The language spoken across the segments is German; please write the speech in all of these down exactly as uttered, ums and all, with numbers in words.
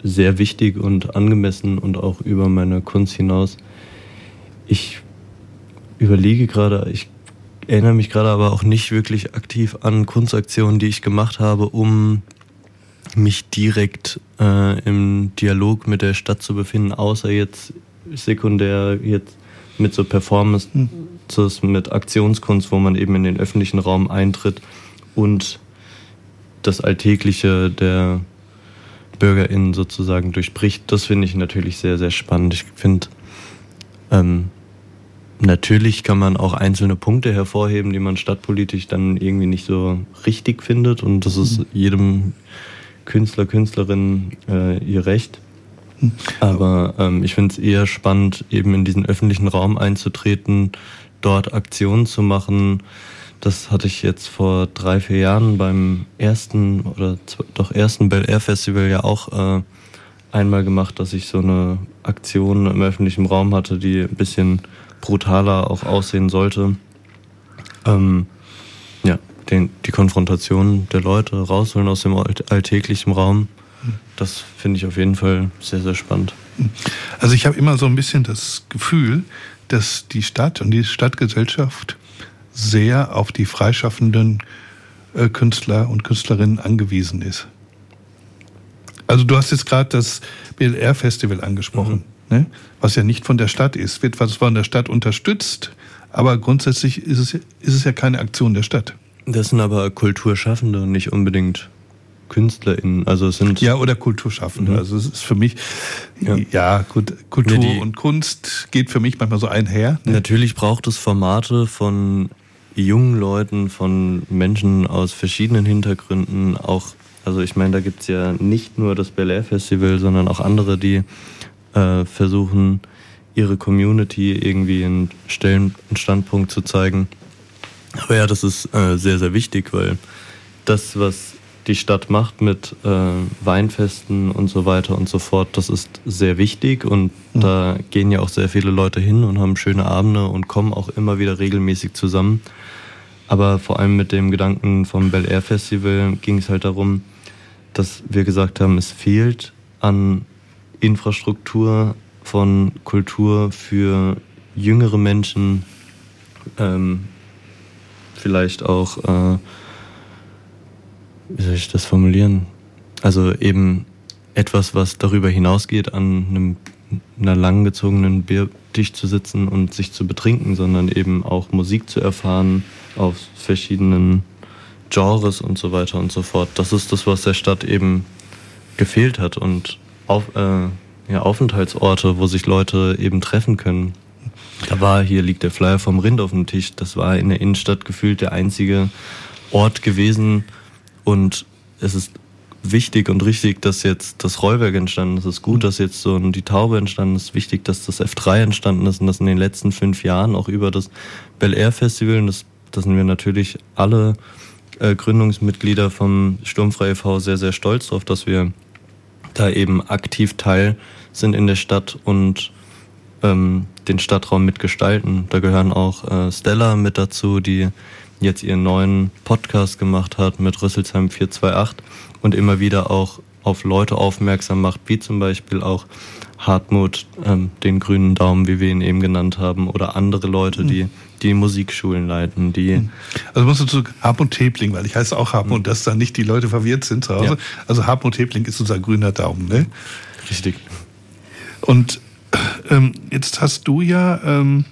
sehr wichtig und angemessen und auch über meine Kunst hinaus. Ich überlege gerade, ich erinnere mich gerade aber auch nicht wirklich aktiv an Kunstaktionen, die ich gemacht habe, um mich direkt äh, im Dialog mit der Stadt zu befinden, außer jetzt sekundär jetzt mit so Performances, mit Aktionskunst, wo man eben in den öffentlichen Raum eintritt und das Alltägliche der BürgerInnen sozusagen durchbricht. Das finde ich natürlich sehr, sehr spannend. Ich finde, ähm, natürlich kann man auch einzelne Punkte hervorheben, die man stadtpolitisch dann irgendwie nicht so richtig findet, und das ist jedem Künstler, Künstlerin äh, ihr Recht. Aber ähm, ich finde es eher spannend, eben in diesen öffentlichen Raum einzutreten, dort Aktionen zu machen. Das hatte ich jetzt vor drei, vier Jahren beim ersten oder z- doch ersten Bel Air Festival ja auch äh, einmal gemacht, dass ich so eine Aktion im öffentlichen Raum hatte, die ein bisschen brutaler auch aussehen sollte. Ähm, ja, den, die Konfrontation der Leute rausholen aus dem alltäglichen Raum, das finde ich auf jeden Fall sehr, sehr spannend. Also ich habe immer so ein bisschen das Gefühl, dass die Stadt und die Stadtgesellschaft sehr auf die freischaffenden äh, Künstler und Künstlerinnen angewiesen ist. Also du hast jetzt gerade das B L R-Festival angesprochen, mhm. ne? Was ja nicht von der Stadt ist, wird was von der Stadt unterstützt, aber grundsätzlich ist es, ist es ja keine Aktion der Stadt. Das sind aber Kulturschaffende und nicht unbedingt KünstlerInnen. Also es sind ja, oder Kulturschaffende. Mhm. Also es ist für mich, ja, ja gut, Kultur nee, und Kunst geht für mich manchmal so einher. Ne? Natürlich braucht es Formate von jungen Leuten, von Menschen aus verschiedenen Hintergründen. Auch, also ich meine, da gibt es ja nicht nur das Bel Air Festival, sondern auch andere, die äh, versuchen, ihre Community irgendwie einen, Stellen, einen Standpunkt zu zeigen. Aber ja, das ist äh, sehr, sehr wichtig, weil das, was die Stadt macht mit äh, Weinfesten und so weiter und so fort, das ist sehr wichtig, und mhm. da gehen ja auch sehr viele Leute hin und haben schöne Abende und kommen auch immer wieder regelmäßig zusammen. Aber vor allem mit dem Gedanken vom Bel Air Festival ging es halt darum, dass wir gesagt haben, es fehlt an Infrastruktur von Kultur für jüngere Menschen, ähm, vielleicht auch äh, wie soll ich das formulieren? Also eben etwas, was darüber hinausgeht, an einem, einer langgezogenen Biertisch zu sitzen und sich zu betrinken, sondern eben auch Musik zu erfahren auf verschiedenen Genres und so weiter und so fort. Das ist das, was der Stadt eben gefehlt hat, und auf, äh, ja, Aufenthaltsorte, wo sich Leute eben treffen können. Da war, hier liegt der Flyer vom Rind auf dem Tisch, das war in der Innenstadt gefühlt der einzige Ort gewesen. Und es ist wichtig und richtig, dass jetzt das Rollwerk entstanden ist. Es ist gut, dass jetzt so die Taube entstanden ist. Es ist wichtig, dass das F drei entstanden ist und dass in den letzten fünf Jahren auch über das Bel Air Festival, und das, das sind wir natürlich alle äh, Gründungsmitglieder vom Sturmfrei e V sehr, sehr stolz drauf, dass wir da eben aktiv Teil sind in der Stadt und ähm, den Stadtraum mitgestalten. Da gehören auch äh, Stella mit dazu, die jetzt ihren neuen Podcast gemacht hat mit Rüsselsheim vier zwei acht und immer wieder auch auf Leute aufmerksam macht, wie zum Beispiel auch Hartmut, ähm, den grünen Daumen, wie wir ihn eben genannt haben, oder andere Leute, die die Musikschulen leiten, die... Also musst du zu Hartmut Täbling, weil ich heiße auch Hartmut, dass da nicht die Leute verwirrt sind zu Hause. Ja. Also Hartmut Täbling ist unser grüner Daumen, ne? Richtig. Und ähm, jetzt hast du ja... Ähm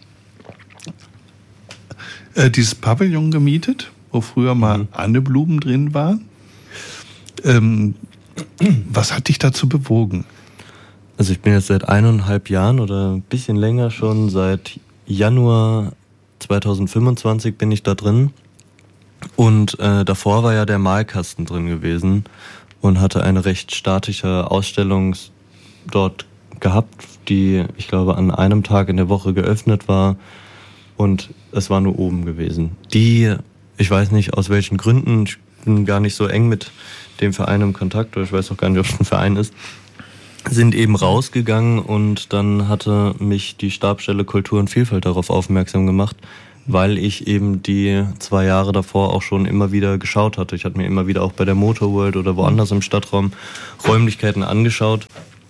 dieses Pavillon gemietet, wo früher mal mhm. Anneblumen drin waren. Ähm, was hat dich dazu bewogen? Also ich bin jetzt seit eineinhalb Jahren oder ein bisschen länger schon, seit Januar zweitausendfünfundzwanzig bin ich da drin. Und äh, davor war ja der Malkasten drin gewesen und hatte eine recht statische Ausstellung dort gehabt, die, ich glaube, an einem Tag in der Woche geöffnet war. Und es war nur oben gewesen. Die, ich weiß nicht aus welchen Gründen, ich bin gar nicht so eng mit dem Verein im Kontakt, oder ich weiß auch gar nicht, ob es ein Verein ist, sind eben rausgegangen, und dann hatte mich die Stabsstelle Kultur und Vielfalt darauf aufmerksam gemacht, weil ich eben die zwei Jahre davor auch schon immer wieder geschaut hatte. Ich hatte mir immer wieder auch bei der Motorworld oder woanders im Stadtraum Räumlichkeiten angeschaut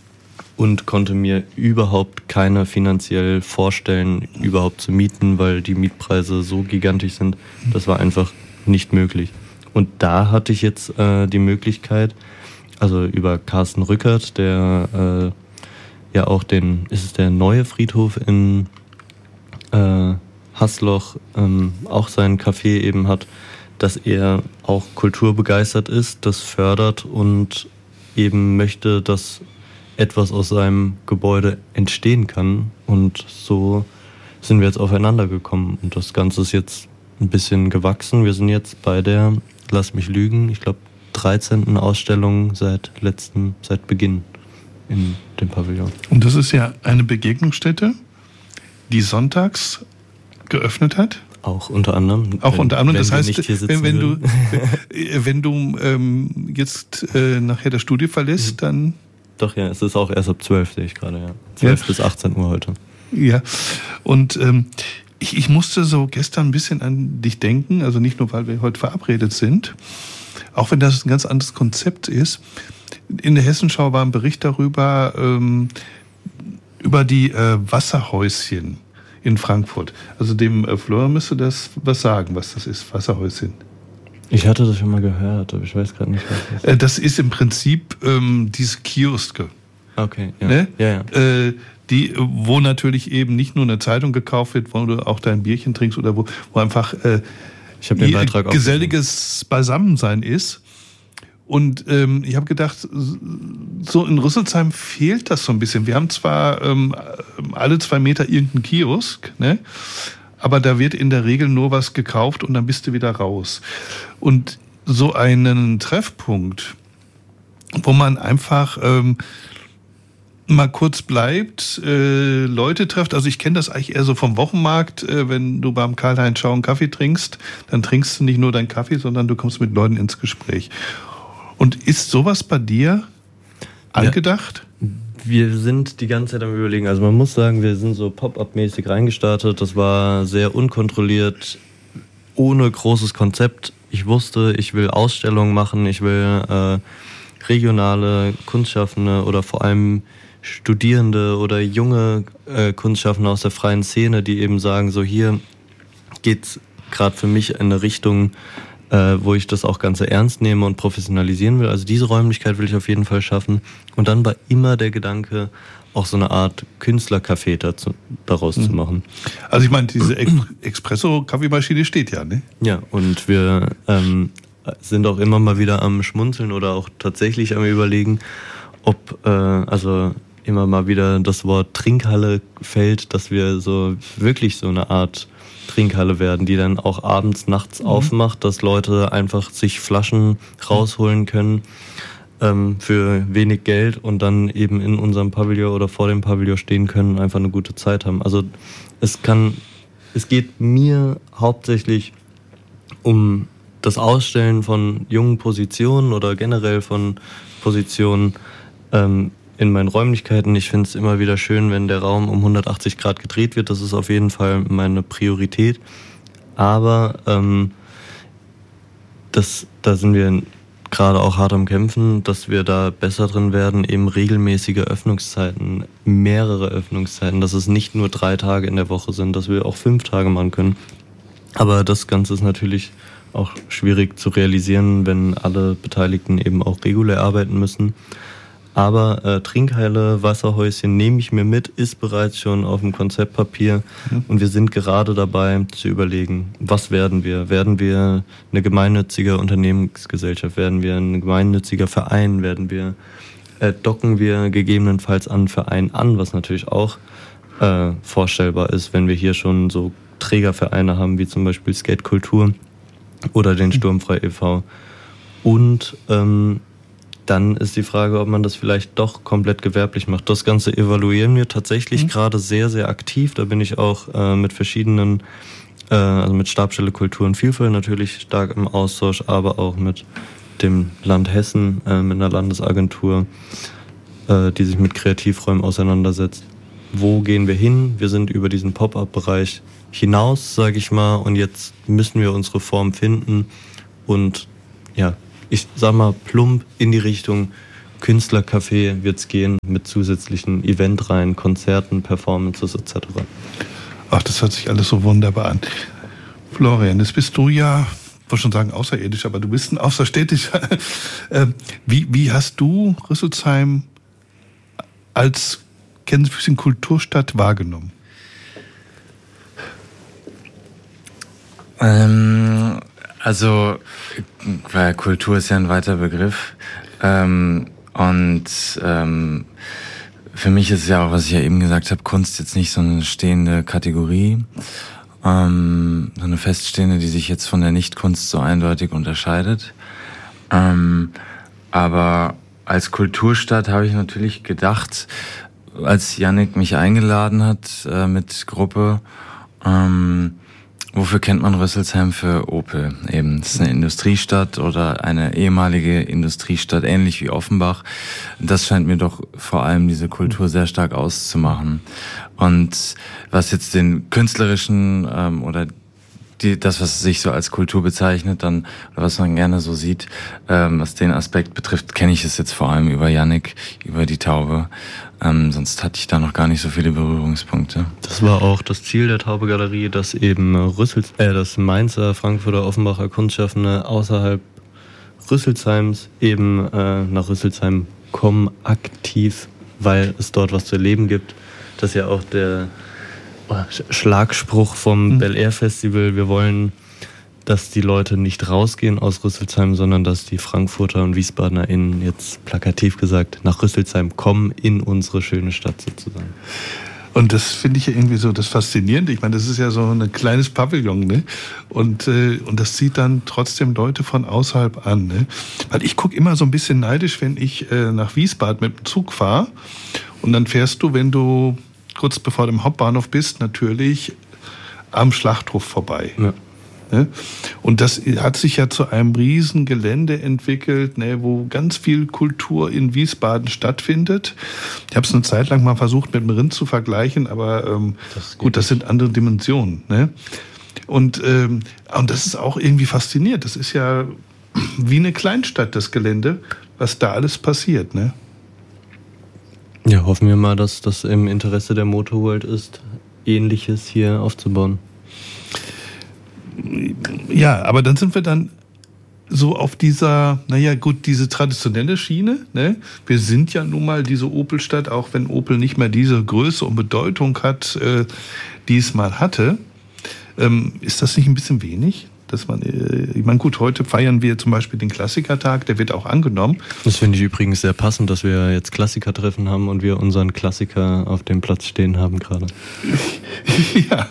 und konnte mir überhaupt keine finanziell vorstellen, überhaupt zu mieten, weil die Mietpreise so gigantisch sind. Das war einfach nicht möglich. Und da hatte ich jetzt äh, die Möglichkeit, also über Carsten Rückert, der äh, ja auch den, ist es der neue Friedhof in äh, Haßloch, ähm, auch sein Café eben hat, dass er auch kulturbegeistert ist, das fördert und eben möchte, dass etwas aus seinem Gebäude entstehen kann. Und so sind wir jetzt aufeinander gekommen. Und das Ganze ist jetzt ein bisschen gewachsen. Wir sind jetzt bei der, lass mich lügen, ich glaube dreizehnten Ausstellung seit letztem, seit Beginn in dem Pavillon. Und das ist ja eine Begegnungsstätte, die sonntags geöffnet hat? Auch unter anderem. Auch wenn, unter anderem. Das heißt, wenn, wenn würden. du, wenn du ähm, jetzt äh, nachher das Studio verlässt, mhm. dann... Doch, ja, es ist auch erst ab zwölf, sehe ich gerade, ja. zwölf ja. bis achtzehn Uhr heute. Ja, und ähm, ich, ich musste so gestern ein bisschen an dich denken, also nicht nur, weil wir heute verabredet sind, auch wenn das ein ganz anderes Konzept ist. In der Hessenschau war ein Bericht darüber, ähm, über die äh, Wasserhäuschen in Frankfurt. Also dem äh, Florian müsste das was sagen, was das ist, Wasserhäuschen. Ich hatte das schon mal gehört, aber ich weiß gerade nicht, was das ist. Äh, das ist im Prinzip ähm, diese Kioske. Okay, ja. Ne? ja, ja. Äh, die, wo natürlich eben nicht nur eine Zeitung gekauft wird, wo du auch dein Bierchen trinkst oder wo, wo einfach äh, ich hab den Beitrag auch geselliges Beisammensein ist. Und ähm, ich habe gedacht, so in Rüsselsheim fehlt das so ein bisschen. Wir haben zwar ähm, alle zwei Meter irgendeinen Kiosk, ne? Aber da wird in der Regel nur was gekauft und dann bist du wieder raus. Und so einen Treffpunkt, wo man einfach ähm, mal kurz bleibt, äh, Leute trifft. Also ich kenne das eigentlich eher so vom Wochenmarkt, äh, wenn du beim Karl-Heinz Schau einen Kaffee trinkst, dann trinkst du nicht nur deinen Kaffee, sondern du kommst mit Leuten ins Gespräch. Und ist sowas bei dir angedacht? Ja. Wir sind die ganze Zeit am Überlegen. Also man muss sagen, wir sind so Pop-up-mäßig reingestartet. Das war sehr unkontrolliert, ohne großes Konzept. Ich wusste, ich will Ausstellungen machen, ich will äh, regionale Kunstschaffende oder vor allem Studierende oder junge äh, Kunstschaffende aus der freien Szene, die eben sagen, so hier geht's gerade für mich in eine Richtung, Äh, wo ich das auch Ganze ernst nehme und professionalisieren will. Also diese Räumlichkeit will ich auf jeden Fall schaffen. Und dann war immer der Gedanke, auch so eine Art Künstlercafé dazu, daraus mhm. zu machen. Also ich meine, diese Ex- Espresso-Kaffeemaschine steht ja, ne? Ja, und wir ähm, sind auch immer mal wieder am Schmunzeln oder auch tatsächlich am Überlegen, ob äh, also immer mal wieder das Wort Trinkhalle fällt, dass wir so wirklich so eine Art Trinkhalle werden, die dann auch abends, nachts mhm. aufmacht, dass Leute einfach sich Flaschen rausholen können ähm, für wenig Geld und dann eben in unserem Pavillon oder vor dem Pavillon stehen können und einfach eine gute Zeit haben. Also es kann, es geht mir hauptsächlich um das Ausstellen von jungen Positionen oder generell von Positionen ähm, in meinen Räumlichkeiten. Ich finde es immer wieder schön, wenn der Raum um hundertachtzig Grad gedreht wird. Das ist auf jeden Fall meine Priorität. Aber ähm, das, da sind wir gerade auch hart am Kämpfen, dass wir da besser drin werden, eben regelmäßige Öffnungszeiten, mehrere Öffnungszeiten, dass es nicht nur drei Tage in der Woche sind, dass wir auch fünf Tage machen können. Aber das Ganze ist natürlich auch schwierig zu realisieren, wenn alle Beteiligten eben auch regulär arbeiten müssen. Aber äh, Trinkhalle, Wasserhäuschen nehme ich mir mit, ist bereits schon auf dem Konzeptpapier. Mhm. Und wir sind gerade dabei zu überlegen, was werden wir? Werden wir eine gemeinnützige Unternehmensgesellschaft? Werden wir ein gemeinnütziger Verein? Werden wir, äh, docken wir gegebenenfalls an Verein an, was natürlich auch äh, vorstellbar ist, wenn wir hier schon so Trägervereine haben, wie zum Beispiel Skate Kultur oder den Sturmfrei e V. Und ähm, dann ist die Frage, ob man das vielleicht doch komplett gewerblich macht. Das Ganze evaluieren wir tatsächlich mhm. gerade sehr, sehr aktiv. Da bin ich auch äh, mit verschiedenen, äh, also mit Stabsstelle Kultur und Vielfalt natürlich stark im Austausch, aber auch mit dem Land Hessen, äh, mit einer Landesagentur, äh, die sich mit Kreativräumen auseinandersetzt. Wo gehen wir hin? Wir sind über diesen Pop-up-Bereich hinaus, sage ich mal, und jetzt müssen wir unsere Form finden und ja, ich sag mal plump in die Richtung Künstlercafé wird's gehen mit zusätzlichen Eventreihen, Konzerten, Performances et cetera. Ach, das hört sich alles so wunderbar an. Florian, jetzt bist du ja, ich wollte schon sagen außerirdisch, aber du bist ein Außerstädtischer. wie, wie hast du Rüsselsheim als Gänsefüßchen Kulturstadt wahrgenommen? Ähm, also, weil Kultur ist ja ein weiter Begriff. Ähm, und ähm, für mich ist es ja auch, was ich ja eben gesagt habe, Kunst jetzt nicht so eine stehende Kategorie, ähm, so eine feststehende, die sich jetzt von der Nicht-Kunst so eindeutig unterscheidet. Ähm, aber als Kulturstadt habe ich natürlich gedacht, als Yannick mich eingeladen hat äh, mit Gruppe, ähm, wofür kennt man Rüsselsheim? Für Opel eben. Es ist eine Industriestadt oder eine ehemalige Industriestadt, ähnlich wie Offenbach. Das scheint mir doch vor allem diese Kultur sehr stark auszumachen. Und was jetzt den künstlerischen ähm, oder die, das, was sich so als Kultur bezeichnet, dann, oder was man gerne so sieht, ähm, was den Aspekt betrifft, kenne ich es jetzt vor allem über Yannick, über die Taube. Ähm, sonst hatte ich da noch gar nicht so viele Berührungspunkte. Das war auch das Ziel der Taube-Galerie, dass eben Rüssels, äh, das Mainzer, Frankfurter, Offenbacher Kunstschaffende außerhalb Rüsselsheims eben äh, nach Rüsselsheim kommen, aktiv, weil es dort was zu erleben gibt. Das ist ja auch der Schlagspruch vom mhm. Bel Air Festival. Wir wollen, dass die Leute nicht rausgehen aus Rüsselsheim, sondern dass die Frankfurter und WiesbadenerInnen, jetzt plakativ gesagt, nach Rüsselsheim kommen, in unsere schöne Stadt sozusagen. Und das finde ich ja irgendwie so das Faszinierende. Ich meine, das ist ja so ein kleines Pavillon, ne? Und, äh, und das zieht dann trotzdem Leute von außerhalb an, ne? Weil ich gucke immer so ein bisschen neidisch, wenn ich äh, nach Wiesbaden mit dem Zug fahre. Und dann fährst du, wenn du kurz bevor du im Hauptbahnhof bist, natürlich am Schlachthof vorbei. Ja. Ne? Und das hat sich ja zu einem riesen Gelände entwickelt, ne, wo ganz viel Kultur in Wiesbaden stattfindet. Ich habe es eine Zeit lang mal versucht, mit dem Rind zu vergleichen, aber ähm, das gut, das sind andere Dimensionen. Ne? Und, ähm, und das ist auch irgendwie faszinierend. Das ist ja wie eine Kleinstadt, das Gelände, was da alles passiert, ne? Ja, hoffen wir mal, dass das im Interesse der Motorworld ist, Ähnliches hier aufzubauen. Ja, aber dann sind wir dann so auf dieser, naja gut, diese traditionelle Schiene. Ne? Wir sind ja nun mal diese Opelstadt, auch wenn Opel nicht mehr diese Größe und Bedeutung hat, äh, die es mal hatte. Ähm, ist das nicht ein bisschen wenig? Dass man, ich meine, gut, heute feiern wir zum Beispiel den Klassikertag, der wird auch angenommen. Das finde ich übrigens sehr passend, dass wir jetzt Klassikertreffen haben und wir unseren Klassiker auf dem Platz stehen haben gerade. ja.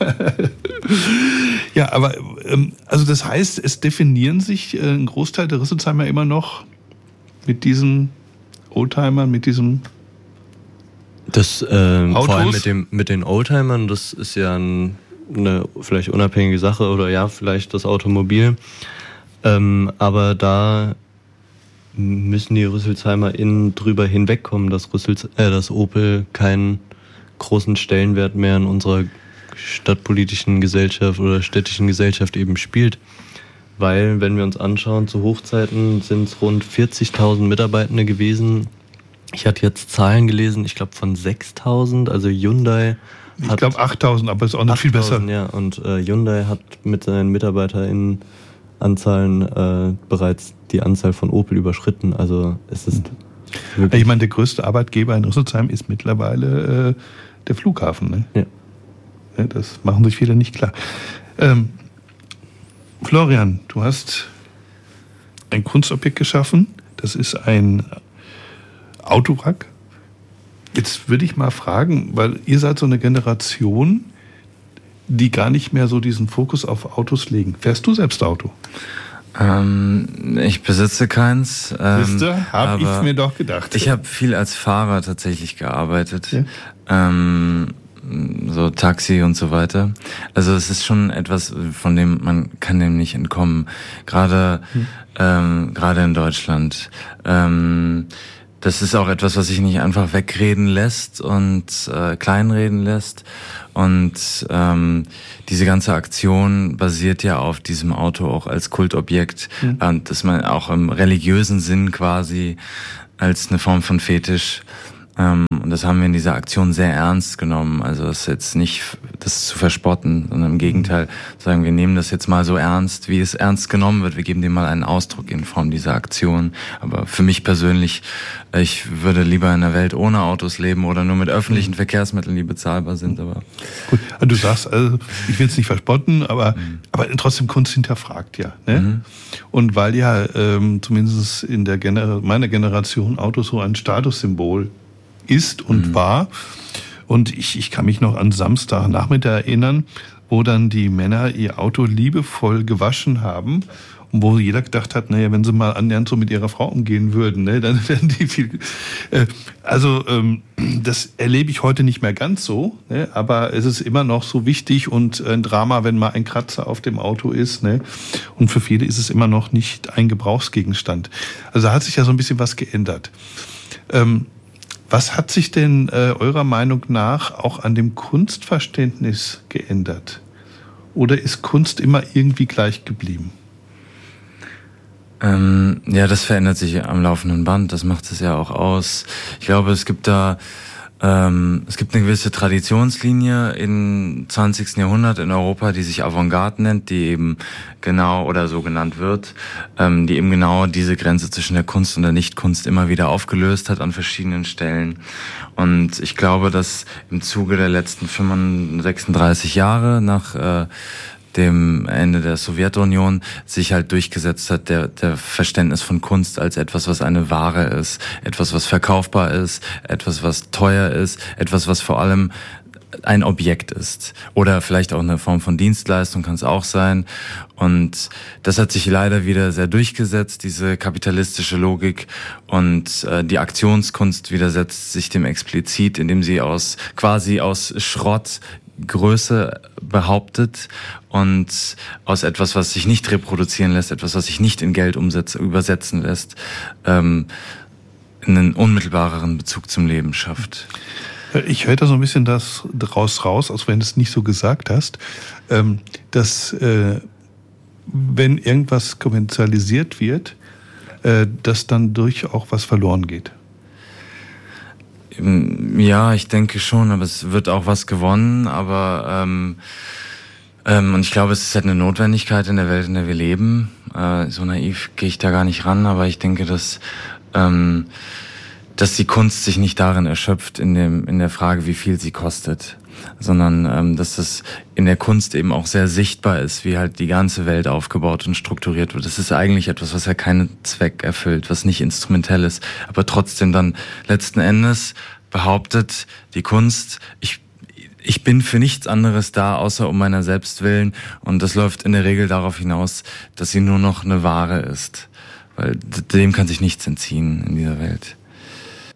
ja, aber also das heißt, es definieren sich ein Großteil der Rüsselsheimer immer noch mit diesen Oldtimern, mit diesem das äh, vor allem mit dem mit den Oldtimern, das ist ja ein eine vielleicht unabhängige Sache oder ja, vielleicht das Automobil. Ähm, aber da müssen die RüsselsheimerInnen drüber hinwegkommen, dass, Rüssels, äh, dass Opel keinen großen Stellenwert mehr in unserer stadtpolitischen Gesellschaft oder städtischen Gesellschaft eben spielt. Weil, wenn wir uns anschauen, zu Hochzeiten sind es rund vierzigtausend Mitarbeitende gewesen. Ich hatte jetzt Zahlen gelesen, ich glaube von sechstausend, also Hyundai. Ich glaube achttausend, aber ist auch nicht viel besser. Ja, und äh, Hyundai hat mit seinen MitarbeiterInnen-Anzahlen äh, bereits die Anzahl von Opel überschritten. Also es ist mhm. Ich meine, der größte Arbeitgeber in Rüsselsheim ist mittlerweile äh, der Flughafen. Ne? Ja. Ja, das machen sich viele nicht klar. Ähm, Florian, du hast ein Kunstobjekt geschaffen. Das ist ein Autowrack. Jetzt würde ich mal fragen, weil ihr seid so eine Generation, die gar nicht mehr so diesen Fokus auf Autos legen. Fährst du selbst Auto? Ähm, ich besitze keins. Ähm, Siehste, habe ich mir doch gedacht. Ich habe viel als Fahrer tatsächlich gearbeitet. Ja. Ähm, so Taxi und so weiter. Also es ist schon etwas, von dem man kann dem nicht entkommen. Gerade hm. ähm, gerade in Deutschland. Ähm, das ist auch etwas, was sich nicht einfach wegreden lässt und äh, kleinreden lässt. Und ähm, diese ganze Aktion basiert ja auf diesem Auto auch als Kultobjekt, mhm. und dass man auch im religiösen Sinn quasi als eine Form von Fetisch. Ähm, und das haben wir in dieser Aktion sehr ernst genommen. Also es ist jetzt nicht das zu verspotten, sondern im Gegenteil sagen, wir nehmen das jetzt mal so ernst, wie es ernst genommen wird. Wir geben dem mal einen Ausdruck in Form dieser Aktion. Aber für mich persönlich, ich würde lieber in einer Welt ohne Autos leben oder nur mit öffentlichen Verkehrsmitteln, die bezahlbar sind. Aber gut, du sagst, also ich will es nicht verspotten, aber mhm. aber trotzdem Kunst hinterfragt ja. Ne? Mhm. Und weil ja ähm, zumindest in der Gener- meiner Generation Autos so ein Statussymbol ist und mhm. war. Und ich, ich kann mich noch an Samstagnachmittag erinnern, wo dann die Männer ihr Auto liebevoll gewaschen haben und wo jeder gedacht hat, naja, wenn sie mal annähernd so mit ihrer Frau umgehen würden, ne, dann wären die viel... Äh, also ähm, das erlebe ich heute nicht mehr ganz so, ne, aber es ist immer noch so wichtig und ein Drama, wenn mal ein Kratzer auf dem Auto ist. Ne, und für viele ist es immer noch nicht ein Gebrauchsgegenstand. Also da hat sich ja so ein bisschen was geändert. Ähm, Was hat sich denn äh, eurer Meinung nach auch an dem Kunstverständnis geändert? Oder ist Kunst immer irgendwie gleich geblieben? Ähm, ja, das verändert sich am laufenden Band. Das macht es ja auch aus. Ich glaube, es gibt da ähm, es gibt eine gewisse Traditionslinie im zwanzigsten Jahrhundert in Europa, die sich Avantgarde nennt, die eben genau oder so genannt wird, ähm, die eben genau diese Grenze zwischen der Kunst und der Nichtkunst immer wieder aufgelöst hat an verschiedenen Stellen. Und ich glaube, dass im Zuge der letzten sechsunddreißig Jahre nach äh, dem Ende der Sowjetunion sich halt durchgesetzt hat, der, der Verständnis von Kunst als etwas, was eine Ware ist, etwas, was verkaufbar ist, etwas, was teuer ist, etwas, was vor allem ein Objekt ist. Oder vielleicht auch eine Form von Dienstleistung kann es auch sein. Und das hat sich leider wieder sehr durchgesetzt, diese kapitalistische Logik. Und äh, die Aktionskunst widersetzt sich dem explizit, indem sie aus quasi aus Schrott Größe behauptet und aus etwas, was sich nicht reproduzieren lässt, etwas, was sich nicht in Geld umsetzen, übersetzen lässt, ähm, einen unmittelbareren Bezug zum Leben schafft. Ich höre da so ein bisschen das draus raus, als wenn du es nicht so gesagt hast, ähm, dass äh, wenn irgendwas kommerzialisiert wird, äh, dass dann durch auch was verloren geht. Ja, ich denke schon, aber es wird auch was gewonnen, aber ähm, ähm, und ich glaube, es ist halt eine Notwendigkeit in der Welt, in der wir leben. Äh, so naiv gehe ich da gar nicht ran, aber ich denke, dass ähm, dass die Kunst sich nicht darin erschöpft in dem in der Frage, wie viel sie kostet, sondern ähm, dass es in der Kunst eben auch sehr sichtbar ist, wie halt die ganze Welt aufgebaut und strukturiert wird. Das ist eigentlich etwas, was ja keinen Zweck erfüllt, was nicht instrumentell ist, aber trotzdem dann letzten Endes behauptet die Kunst, ich ich bin für nichts anderes da, außer um meiner selbst willen, und das läuft in der Regel darauf hinaus, dass sie nur noch eine Ware ist, weil dem kann sich nichts entziehen in dieser Welt.